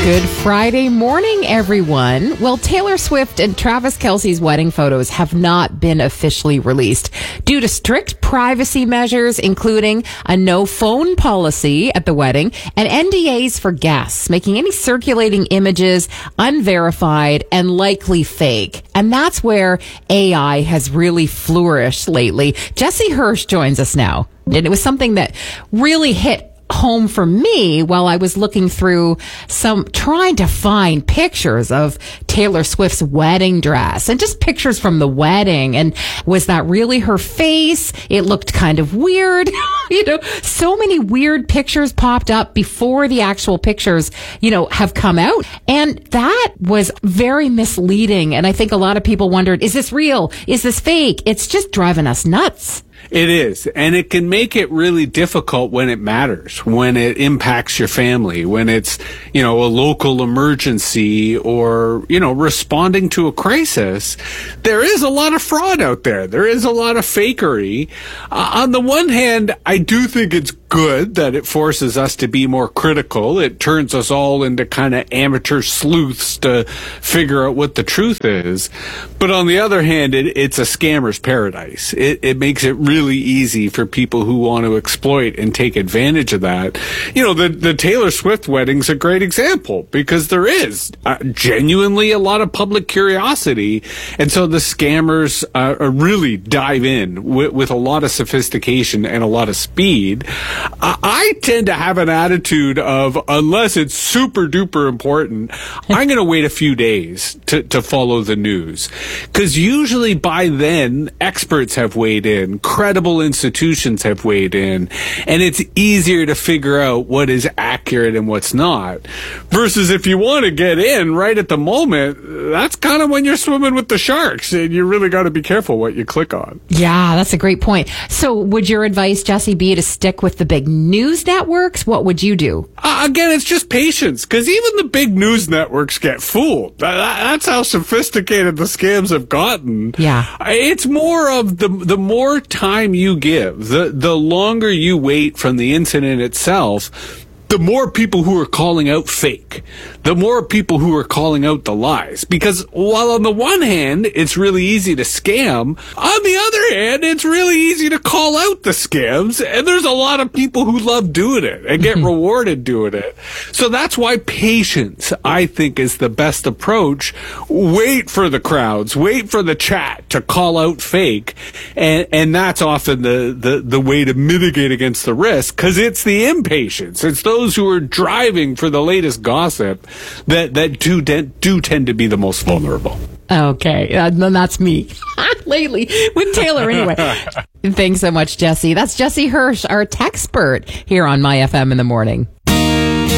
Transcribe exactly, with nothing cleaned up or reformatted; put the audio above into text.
Good Friday morning, everyone. Well, Taylor Swift and Travis Kelce's wedding photos have not been officially released due to strict privacy measures, including a no phone policy at the wedding and N D As for guests, making any circulating images unverified and likely fake. And that's where A I has really flourished lately. Jesse Hirsch joins us now. And it was something that really hit home for me while I was looking through some, trying to find pictures of Taylor Swift's wedding dress and just pictures from the wedding. And was that really her face? It looked kind of weird. You know, so many weird pictures popped up before the actual pictures, you know, have come out. And that was very misleading. And I think a lot of people wondered, is this real? Is this fake? It's just driving us nuts. It is. And it can make it really difficult when it matters, when it impacts your family, when it's, you know, a local emergency or, you know, responding to a crisis. There is a lot of fraud out there. There is a lot of fakery. Uh, on the one hand, I do think it's good that it forces us to be more critical. It turns us all into kind of amateur sleuths to figure out what the truth is. But on the other hand, it, it's a scammer's paradise. It, it makes it really easy for people who want to exploit and take advantage of that. You know, the, the Taylor Swift wedding's a great example because there is uh, genuinely a lot of public curiosity. And so the scammers uh, really dive in with, with a lot of sophistication and a lot of speed. I tend to have an attitude of, unless it's super duper important, I'm going to wait a few days to, to follow the news. Because usually by then, experts have weighed in, credible institutions have weighed in, and it's easier to figure out what is accurate and what's not. Versus if you want to get in right at the moment, that's kind of when you're swimming with the sharks, and you really got to be careful what you click on. Yeah, that's a great point. So would your advice, Jesse, be to stick with the big news networks? What would you do? Uh, again, it's just patience, because even the big news networks get fooled. That, that's how sophisticated the scams have gotten. Yeah. It's more of the the more time you give, the, the longer you wait from the incident itself, the more people who are calling out fake, the more people who are calling out the lies. Because while on the one hand, it's really easy to scam, on the other hand, it's really easy to call out the scams. And there's a lot of people who love doing it and get rewarded doing it. So that's why patience, I think, is the best approach. Wait for the crowds, wait for the chat to call out fake. And, and that's often the, the, the way to mitigate against the risk, because it's the impatience. It's those who are driving for the latest gossip that, that do, do tend to be the most vulnerable. Okay, uh, then that's me lately with Taylor anyway. Thanks so much, Jesse. That's Jesse Hirsch, our tech expert here on My F M in the morning.